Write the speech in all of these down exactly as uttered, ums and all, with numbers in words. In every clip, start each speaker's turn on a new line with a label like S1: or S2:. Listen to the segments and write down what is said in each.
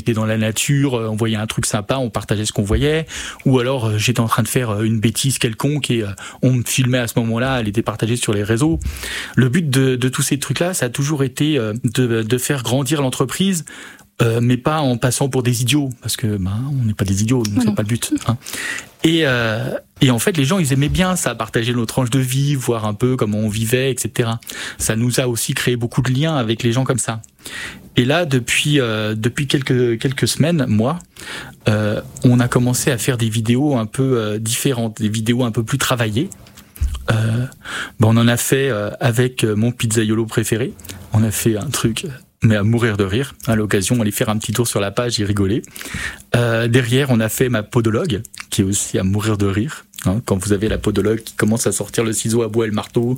S1: j'étais dans la nature, on voyait un truc sympa, on partageait ce qu'on voyait, ou alors j'étais en train de faire une bêtise quelconque et on me filmait à ce moment-là, elle était partagée sur les réseaux. Le but de, de tous ces trucs-là, ça a toujours été de, de faire grandir l'entreprise, euh, mais pas en passant pour des idiots, parce que ben, on n'est pas des idiots, donc c'est pas le but. Hein. Et, euh, et en fait, les gens, ils aimaient bien ça, partager nos tranches de vie, voir un peu comment on vivait, et cetera. Ça nous a aussi créé beaucoup de liens avec les gens comme ça. Et là, depuis euh, depuis quelques quelques semaines, mois, euh, on a commencé à faire des vidéos un peu euh, différentes, des vidéos un peu plus travaillées. Euh, ben on en a fait euh, avec mon pizzaiolo préféré. On a fait un truc, mais à mourir de rire. À l'occasion, aller faire un petit tour sur la page et rigoler. Euh, derrière, on a fait ma podologue, qui est aussi à mourir de rire. Hein, quand vous avez la podologue qui commence à sortir le ciseau à bois et le marteau,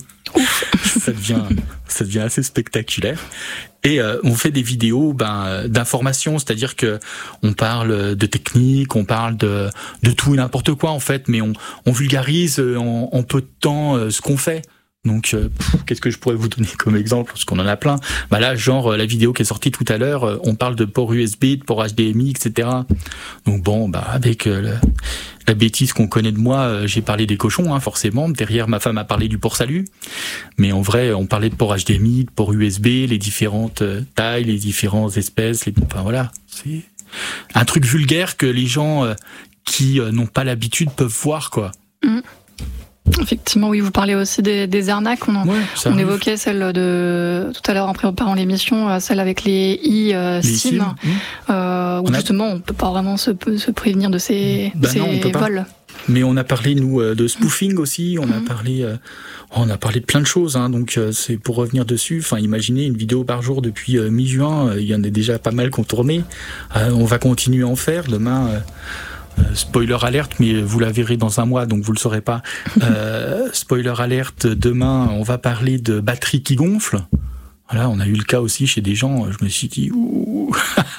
S1: ça devient, ça devient assez spectaculaire. Et euh, on fait des vidéos ben, d'information, c'est-à-dire que on parle de technique, on parle de, de tout et n'importe quoi en fait, mais on, on vulgarise en, en peu de temps euh, ce qu'on fait. Donc, euh, pff, qu'est-ce que je pourrais vous donner comme exemple, parce qu'on en a plein. Bah là, genre la vidéo qui est sortie tout à l'heure, euh, on parle de port U S B, de port H D M I, et cetera. Donc bon, bah avec euh, le, la bêtise qu'on connaît de moi, euh, j'ai parlé des cochons, hein, forcément. Derrière, ma femme a parlé du port salut, mais en vrai, on parlait de port H D M I, de port U S B, les différentes euh, tailles, les différentes espèces. Les... Enfin voilà, c'est un truc vulgaire que les gens euh, qui euh, n'ont pas l'habitude peuvent voir, quoi.
S2: Mmh. Effectivement, oui, vous parlez aussi des, des arnaques. On, en, ouais, on évoquait celle de tout à l'heure en préparant l'émission, celle avec les e-SIM, euh, mmh. euh, où on justement a... on peut pas vraiment se, se prévenir de ces,
S1: bah
S2: ces
S1: non, on peut pas.
S2: vols.
S1: Mais on a parlé nous de spoofing aussi. On mmh. a parlé, euh, on a parlé de plein de choses. Hein, donc euh, c'est pour revenir dessus. Enfin, imaginez une vidéo par jour depuis euh, mi-juin. Il y en a déjà pas mal qui ont tourné. Euh, on va continuer à en faire demain. Euh, Euh, spoiler alerte, mais vous la verrez dans un mois, donc vous le saurez pas. Euh, spoiler alerte, demain, on va parler de batteries qui gonflent. Voilà, on a eu le cas aussi chez des gens. Je me suis dit, ouh,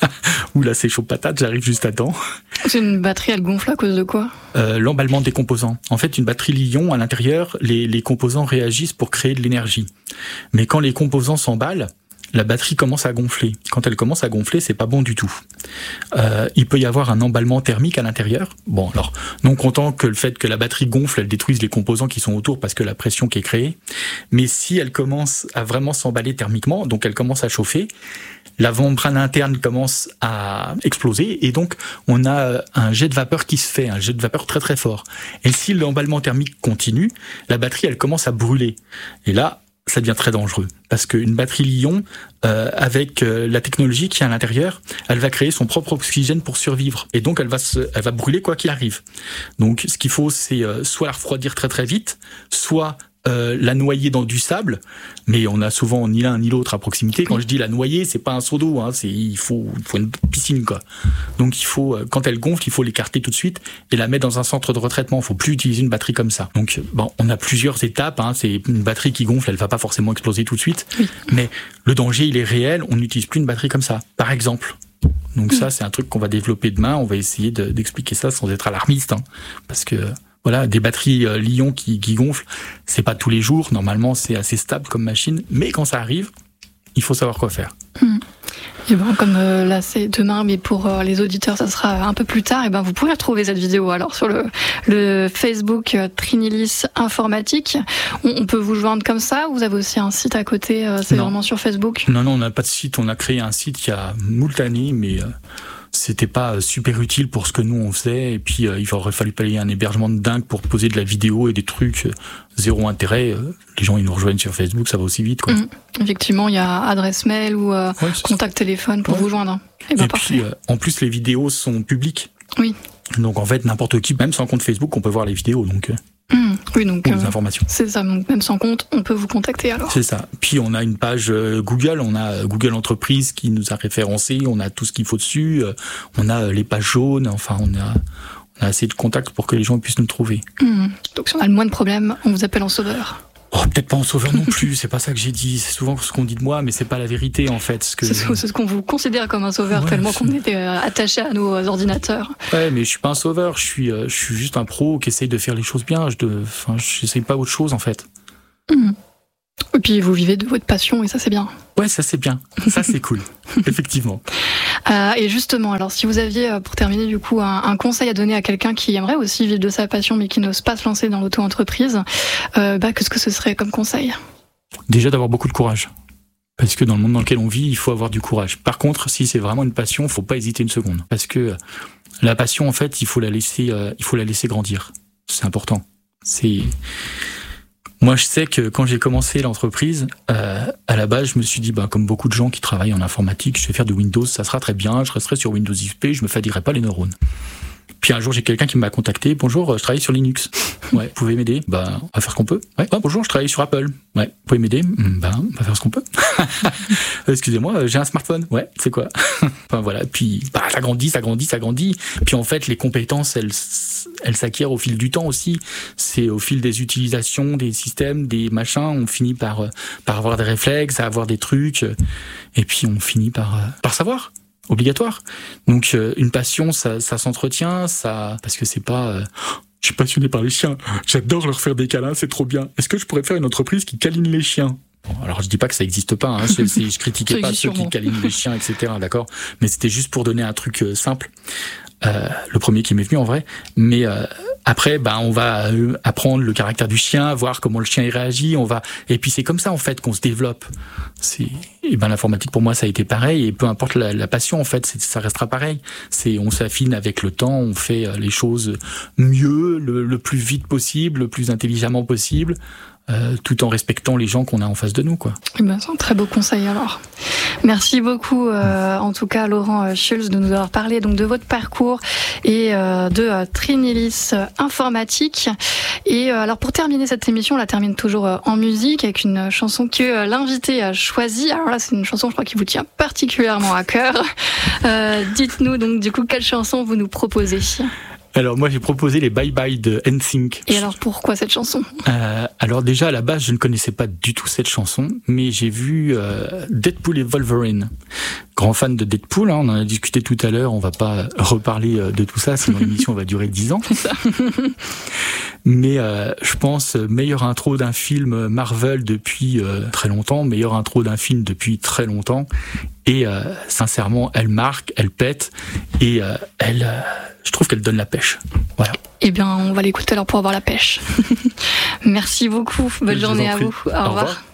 S1: ouh là, c'est chaud patate, j'arrive juste à temps.
S2: C'est une batterie, elle gonfle à cause de quoi ?
S1: euh, L'emballement des composants. En fait, une batterie Li-ion, à l'intérieur, les, les composants réagissent pour créer de l'énergie. Mais quand les composants s'emballent, la batterie commence à gonfler. Quand elle commence à gonfler, c'est pas bon du tout. Euh, il peut y avoir un emballement thermique à l'intérieur. Bon, alors, non content que le fait que la batterie gonfle, elle détruise les composants qui sont autour parce que la pression qui est créée. Mais si elle commence à vraiment s'emballer thermiquement, donc elle commence à chauffer, la membrane interne commence à exploser et donc on a un jet de vapeur qui se fait, un jet de vapeur très très fort. Et si l'emballement thermique continue, la batterie, elle commence à brûler. Et là, ça devient très dangereux parce qu'une batterie Li-ion, euh, avec euh, la technologie qui est à l'intérieur, elle va créer son propre oxygène pour survivre et donc elle va se, elle va brûler quoi qu'il arrive. Donc ce qu'il faut, c'est euh, soit la refroidir très très vite, soit Euh, la noyer dans du sable, mais on a souvent ni l'un ni l'autre à proximité. Quand je dis la noyer, c'est pas un seau d'eau, hein, c'est il faut, il faut une piscine quoi. Donc il faut, quand elle gonfle, il faut l'écarter tout de suite et la mettre dans un centre de retraitement. Il faut plus utiliser une batterie comme ça. Donc bon, on a plusieurs étapes. Hein, c'est une batterie qui gonfle, elle va pas forcément exploser tout de suite, oui. Mais le danger il est réel. On n'utilise plus une batterie comme ça, par exemple. Donc ça, c'est un truc qu'on va développer demain. On va essayer de, d'expliquer ça sans être alarmiste, hein, parce que voilà, des batteries euh, Li-ion qui, qui gonflent, c'est pas tous les jours. Normalement, c'est assez stable comme machine, mais quand ça arrive, il faut savoir quoi faire.
S2: Mmh. Et ben, comme euh, là c'est demain, mais pour euh, les auditeurs, ça sera un peu plus tard. Et ben, vous pourrez retrouver cette vidéo alors sur le, le Facebook euh, Trinilis Informatique. On, on peut vous joindre comme ça. Vous avez aussi un site à côté. Euh, c'est non. Vraiment sur Facebook.
S1: Non, non, on n'a pas de site. On a créé un site il y a moult années, mais. Euh... C'était pas super utile pour ce que nous on faisait et puis euh, il aurait fallu payer un hébergement de dingue pour poser de la vidéo et des trucs euh, zéro intérêt. Euh, les gens ils nous rejoignent sur Facebook, ça va aussi vite quoi. Mmh.
S2: Effectivement, il y a adresse mail ou euh, ouais, contact téléphone pour ouais. vous joindre.
S1: Et, ben, et puis euh, en plus les vidéos sont publiques.
S2: Oui.
S1: Donc en fait n'importe qui, même sans compte Facebook, on peut voir les vidéos donc. Euh...
S2: Mmh, oui, donc
S1: euh, informations.
S2: C'est ça, donc même sans compte, on peut vous contacter alors.
S1: C'est ça. Puis on a une page euh, Google, on a Google Entreprise qui nous a référencé, on a tout ce qu'il faut dessus, euh, on a euh, les pages jaunes, enfin on a on a assez de contacts pour que les gens puissent nous trouver.
S2: Mmh. Donc si on a le moins de problèmes, on vous appelle en sauveur.
S1: Oh, peut-être pas en sauveur non plus, c'est pas ça que j'ai dit. C'est souvent ce qu'on dit de moi, mais c'est pas la vérité en fait. Ce que...
S2: C'est, ce, c'est ce qu'on vous considère comme un sauveur, ouais, tellement c'est... qu'on était attaché à nos ordinateurs.
S1: Ouais, mais je suis pas un sauveur, je suis, euh, je suis juste un pro qui essaye de faire les choses bien. Je de, enfin, j'essaye pas autre chose en fait.
S2: Mmh. Et puis vous vivez de votre passion et ça c'est bien.
S1: Ouais, ça c'est bien, ça c'est cool, effectivement.
S2: Euh, et justement, alors si vous aviez, pour terminer du coup, un, un conseil à donner à quelqu'un qui aimerait aussi vivre de sa passion mais qui n'ose pas se lancer dans l'auto-entreprise, euh, bah, qu'est-ce que ce serait comme conseil ?
S1: Déjà d'avoir beaucoup de courage. Parce que dans le monde dans lequel on vit, il faut avoir du courage. Par contre, si c'est vraiment une passion, faut pas hésiter une seconde. Parce que la passion, en fait, il faut la laisser, euh, il faut la laisser grandir. C'est important. C'est Moi, je sais que quand j'ai commencé l'entreprise, euh, à la base, je me suis dit, bah, comme beaucoup de gens qui travaillent en informatique, je vais faire de Windows, ça sera très bien, je resterai sur Windows X P, je me fatiguerai pas les neurones. Puis un jour, j'ai quelqu'un qui m'a contacté. Bonjour, je travaille sur Linux. Ouais, vous pouvez m'aider? Bah, on va faire ce qu'on peut. Ouais. Oh, bonjour, je travaille sur Apple. Ouais, vous pouvez m'aider? Bah, on va faire ce qu'on peut. Excusez-moi, j'ai un smartphone. Ouais, c'est quoi? Enfin voilà. Puis, bah, ça grandit, ça grandit, ça grandit. Puis en fait, les compétences, elles, elles s'acquièrent au fil du temps aussi. C'est au fil des utilisations, des systèmes, des machins. On finit par, par avoir des réflexes, à avoir des trucs. Et puis on finit par, par savoir. Obligatoire. Donc euh, une passion, ça, ça s'entretient, ça parce que c'est pas. Euh, je suis passionné par les chiens. J'adore leur faire des câlins, c'est trop bien. Est-ce que je pourrais faire une entreprise qui câline les chiens? Bon, alors je dis pas que ça existe pas. Hein, c'est, c'est, je critiquais pas ceux qui câlinent les chiens, et cetera. D'accord. Mais c'était juste pour donner un truc euh, simple. Euh, le premier qui m'est venu en vrai. Mais euh, après, bah, on va euh, apprendre le caractère du chien, voir comment le chien il réagit. On va et puis c'est comme ça en fait qu'on se développe. C'est et ben l'informatique pour moi ça a été pareil et peu importe la, la passion en fait, c'est, ça restera pareil. C'est on s'affine avec le temps, on fait les choses mieux, le, le plus vite possible, le plus intelligemment possible. Euh, tout en respectant les gens qu'on a en face de nous, quoi.
S2: Eh ben, c'est un très beau conseil alors. Merci beaucoup, euh, en tout cas, Laurent Schulz, de nous avoir parlé donc de votre parcours et euh, de euh, Trinilis Informatique. Et euh, alors pour terminer cette émission, on la termine toujours euh, en musique avec une chanson que euh, l'invité a choisie. Alors là, c'est une chanson, je crois, qui vous tient particulièrement à cœur. Euh, dites-nous donc du coup quelle chanson vous nous proposez.
S1: Alors moi j'ai proposé les Bye Bye de N Sync.
S2: Et alors pourquoi cette chanson?
S1: euh, Alors déjà à la base je ne connaissais pas du tout cette chanson, mais j'ai vu euh, Deadpool et Wolverine. Grand fan de Deadpool, hein, on en a discuté tout à l'heure, on va pas reparler de tout ça, sinon l'émission va durer dix ans.
S2: C'est ça.
S1: Mais euh, je pense meilleure intro d'un film Marvel depuis euh, très longtemps, meilleure intro d'un film depuis très longtemps. Et euh, sincèrement, elle marque, elle pète et euh, elle, euh, je trouve qu'elle donne la pêche. Voilà.
S2: Eh bien, on va l'écouter alors pour avoir la pêche. Merci beaucoup. Bonne
S1: Je
S2: journée
S1: vous en
S2: à
S1: prie.
S2: vous. Au, Au revoir. revoir.